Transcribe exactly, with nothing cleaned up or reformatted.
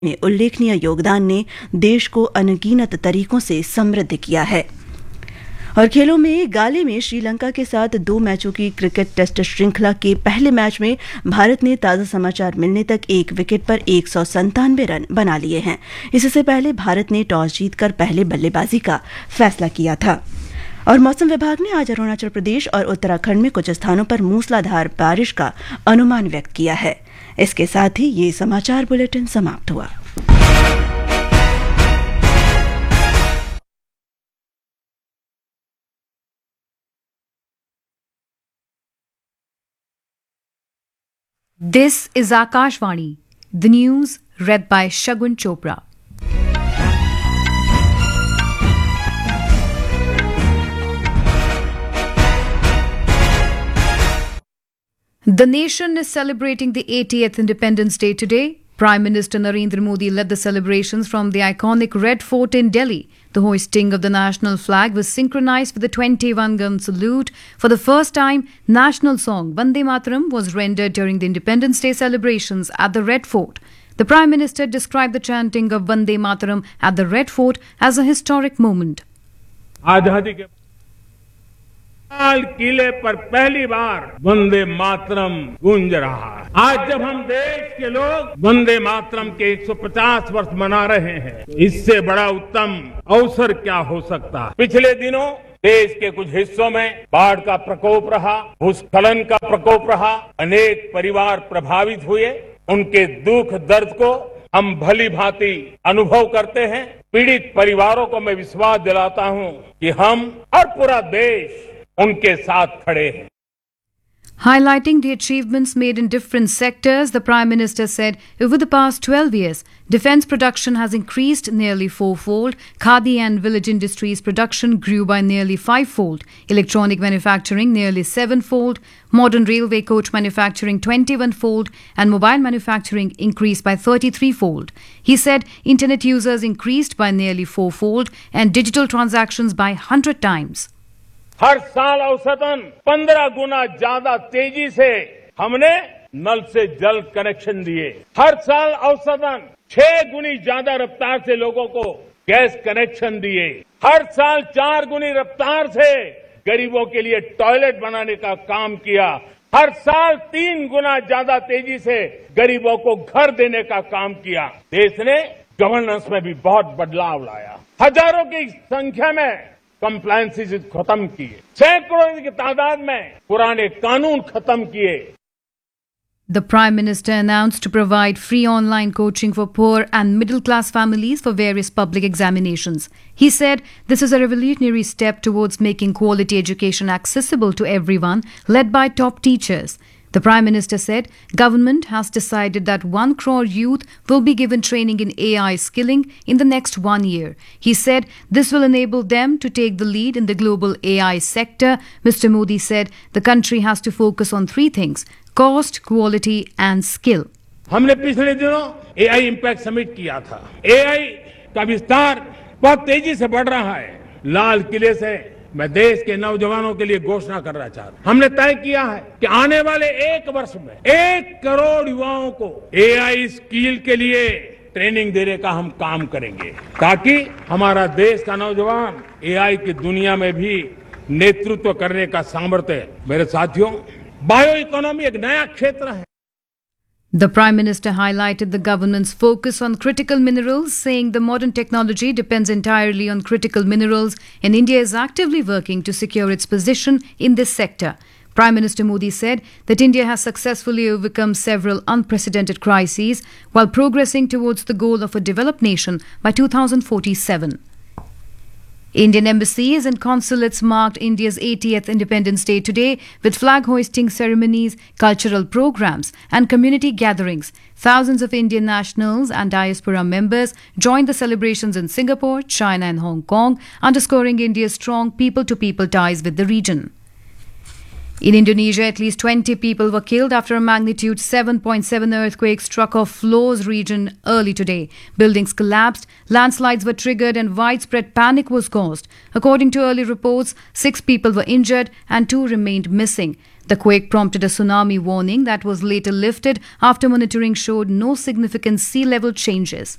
में उल्लेखनीय योगदान ने देश को अनगिनत तरीकों से समृद्ध किया है। और खेलों में गाले में श्रीलंका के साथ दो मैचों की क्रिकेट टेस्ट श्रृंखला के पहले मैच में भारत ने ताज़ा समाचार मिलने तक एक विकेट पर एक सौ संतानवे रन बना लिए हैं। इससे पहले भारत ने टॉस जीतकर पहले बल्लेबाजी का फैसला किया था। और मौसम विभाग ने आज अरुणाचल प्रदेश और उत्तराखंड में कुछ स्थानों पर मूसलाधार बारिश का अनुमान व्यक्त किया है। इसके साथ ही ये समाचार बुलेटिन समाप्त हुआ। This is Akashvani, the news read by Shagun Chopra. The nation is celebrating the eightieth Independence Day today. Prime Minister Narendra Modi led the celebrations from the iconic Red Fort in Delhi. The hoisting of the national flag was synchronized with the twenty-one gun salute. For the first time, national song Vande Mataram was rendered during the Independence Day celebrations at the Red Fort. The Prime Minister described the chanting of Vande Mataram at the Red Fort as a historic moment. आजादी के लाल किले पर पहली बार वंदे मातरम गूंज रहा है। आज जब हम देश के लोग वंदे मातरम के एक सौ पचास वर्ष मना रहे हैं, तो इससे बड़ा उत्तम अवसर क्या हो सकता है। पिछले दिनों देश के कुछ हिस्सों में बाढ़ का प्रकोप रहा, भूस्खलन का प्रकोप रहा, अनेक परिवार प्रभावित हुए। उनके दुख दर्द को हम भली भांति अनुभव करते हैं। पीड़ित परिवारों को मैं विश्वास दिलाता हूं कि हम और पूरा देश उनके साथ खड़े हैं। Highlighting the achievements made in different sectors, the Prime Minister said over the past twelve years, defence production has increased nearly fourfold, khadi and village industries production grew by nearly fivefold, electronic manufacturing nearly sevenfold, modern railway coach manufacturing twenty-one-fold, and mobile manufacturing increased by thirty-three-fold. He said internet users increased by nearly fourfold and digital transactions by one hundred times. हर साल औसतन पंद्रह गुना ज्यादा तेजी से हमने नल से जल connection दिए। हर साल औसतन छह गुनी ज्यादा रफ्तार से लोगों को गैस कनेक्शन दिए। हर साल चार गुनी रफ्तार से गरीबों के लिए टॉयलेट बनाने का काम किया। हर साल तीन गुना ज्यादा तेजी से गरीबों को घर देने का काम किया। देश ने गवर्नेंस में भी बहुत बदलाव लाया। हजारों की संख्या में कंप्लायंसेस खत्म किए, सैकड़ों की तादाद में पुराने कानून खत्म किए। The Prime Minister announced to provide free online coaching for poor and middle-class families for various public examinations. He said this is a revolutionary step towards making quality education accessible to everyone, led by top teachers. The Prime Minister said government has decided that one crore youth will be given training in A I skilling in the next one year. He said this will enable them to take the lead in the global A I sector. Mister Modi said the country has to focus on three things: cost, quality and skill. हमने पिछले दिनों A I impact summit किया था। A I का विस्तार बहुत तेजी से बढ़ रहा है। लाल किले से मैं देश के नौजवानों के लिए घोषणा करना चाहता हूं। हमने तय किया है कि आने वाले एक वर्ष में एक करोड़ युवाओं को A I स्किल के लिए ट्रेनिंग देने का हम काम करेंगे, ताकि हमारा देश का नौजवान A I की दुनिया में भी नेतृत्व करने का सामर्थ्य। मेरे साथियों, बायो इकोनॉमी एक नया क्षेत्र है। The Prime Minister highlighted the government's focus on critical minerals, saying the modern technology depends entirely on critical minerals and India is actively working to secure its position in this sector. Prime Minister Modi said that India has successfully overcome several unprecedented crises while progressing towards the goal of a developed nation by two thousand forty-seven. Indian embassies and consulates marked India's eightieth Independence Day today with flag hoisting ceremonies, cultural programs and community gatherings. Thousands of Indian nationals and diaspora members joined the celebrations in Singapore, China and Hong Kong, underscoring India's strong people-to-people ties with the region. In Indonesia, at least twenty people were killed after a magnitude seven point seven earthquake struck off Flores region early today. Buildings collapsed, landslides were triggered and widespread panic was caused. According to early reports, six people were injured and two remained missing. The quake prompted a tsunami warning that was later lifted after monitoring showed no significant sea level changes.